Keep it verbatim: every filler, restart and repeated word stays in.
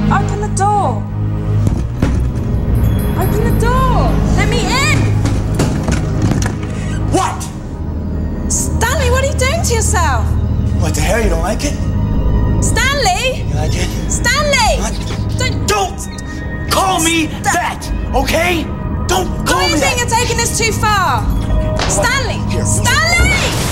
Open the door. Open the door. Let me in. What? Stanley, what are you doing to yourself? What the hell? You don't like it? Stanley! You like it? Stanley! What? Don't... Don't call me that, okay? Don't call Do you me think that. you're taking this too far? Stanley! Here. Stanley!